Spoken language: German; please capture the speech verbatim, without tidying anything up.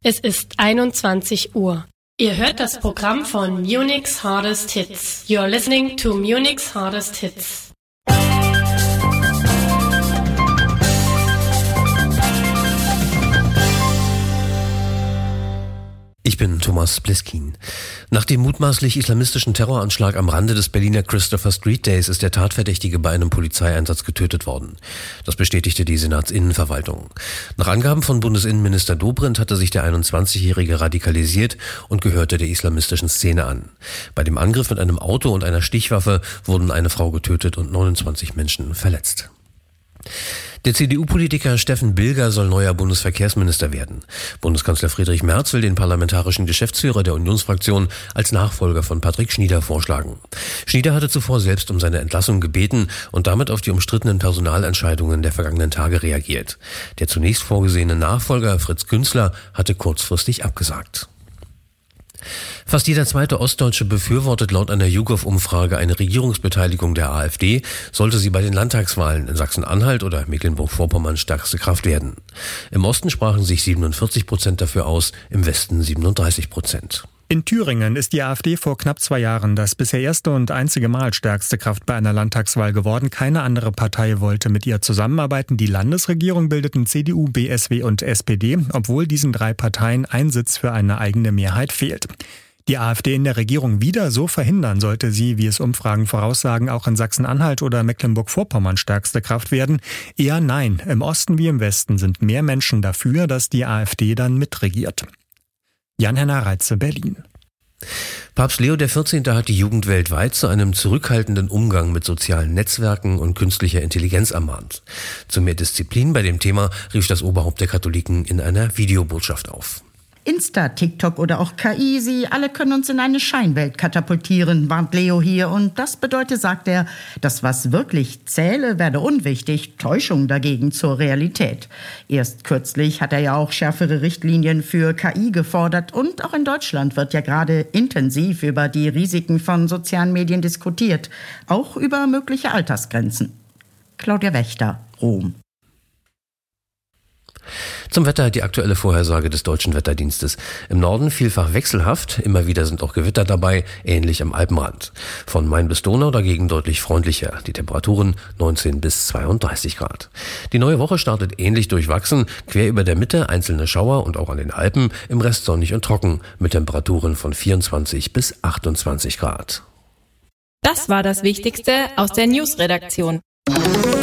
Es ist einundzwanzig Uhr. Ihr hört das Programm von Munich's Hardest Hits. You're listening to Munich's Hardest Hits. Ich bin Thomas Pleskin. Nach dem mutmaßlich islamistischen Terroranschlag am Rande des Berliner Christopher Street Days ist der Tatverdächtige bei einem Polizeieinsatz getötet worden. Das bestätigte die Senatsinnenverwaltung. Nach Angaben von Bundesinnenminister Dobrindt hatte sich der einundzwanzigjährige radikalisiert und gehörte der islamistischen Szene an. Bei dem Angriff mit einem Auto und einer Stichwaffe wurden eine Frau getötet und neunundzwanzig Menschen verletzt. Der C D U-Politiker Steffen Bilger soll neuer Bundesverkehrsminister werden. Bundeskanzler Friedrich Merz will den parlamentarischen Geschäftsführer der Unionsfraktion als Nachfolger von Patrick Schnieder vorschlagen. Schnieder hatte zuvor selbst um seine Entlassung gebeten und damit auf die umstrittenen Personalentscheidungen der vergangenen Tage reagiert. Der zunächst vorgesehene Nachfolger Fritz Günzler hatte kurzfristig abgesagt. Fast jeder zweite Ostdeutsche befürwortet laut einer YouGov-Umfrage eine Regierungsbeteiligung der AfD, sollte sie bei den Landtagswahlen in Sachsen-Anhalt oder Mecklenburg-Vorpommern stärkste Kraft werden. Im Osten sprachen sich siebenundvierzig Prozent dafür aus, im Westen siebenunddreißig Prozent. In Thüringen ist die AfD vor knapp zwei Jahren das bisher erste und einzige Mal stärkste Kraft bei einer Landtagswahl geworden. Keine andere Partei wollte mit ihr zusammenarbeiten. Die Landesregierung bildeten C D U, B S W und S P D, obwohl diesen drei Parteien ein Sitz für eine eigene Mehrheit fehlt. Die AfD in der Regierung wieder so verhindern, sollte sie, wie es Umfragen voraussagen, auch in Sachsen-Anhalt oder Mecklenburg-Vorpommern stärkste Kraft werden? Eher nein. Im Osten wie im Westen sind mehr Menschen dafür, dass die AfD dann mitregiert. Jan-Henner Reitze, Berlin. Papst Leo der vierzehnte hat die Jugend weltweit zu einem zurückhaltenden Umgang mit sozialen Netzwerken und künstlicher Intelligenz ermahnt. Zu mehr Disziplin bei dem Thema rief das Oberhaupt der Katholiken in einer Videobotschaft auf. Insta, TikTok oder auch K I, sie alle können uns in eine Scheinwelt katapultieren, warnt Leo hier. Und das bedeutet, sagt er, das, was wirklich zähle, werde unwichtig, Täuschung dagegen zur Realität. Erst kürzlich hat er ja auch schärfere Richtlinien für K I gefordert. Und auch in Deutschland wird ja gerade intensiv über die Risiken von sozialen Medien diskutiert. Auch über mögliche Altersgrenzen. Claudia Wächter, Rom. Zum Wetter die aktuelle Vorhersage des Deutschen Wetterdienstes. Im Norden vielfach wechselhaft, immer wieder sind auch Gewitter dabei, ähnlich am Alpenrand. Von Main bis Donau dagegen deutlich freundlicher. Die Temperaturen neunzehn bis zweiunddreißig Grad. Die neue Woche startet ähnlich durchwachsen, quer über der Mitte einzelne Schauer und auch an den Alpen, im Rest sonnig und trocken, mit Temperaturen von vierundzwanzig bis achtundzwanzig Grad. Das war das Wichtigste aus der News-Redaktion.